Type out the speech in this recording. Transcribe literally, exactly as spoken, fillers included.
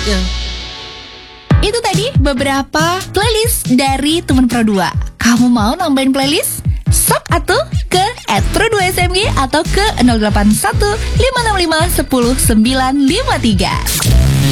Tuh. Itu tadi beberapa playlist dari teman Pro dua. Kamu mau nambahin playlist? Sok atuh ke at pro dua S M G atau ke nol delapan satu lima enam lima satu nol sembilan lima tiga.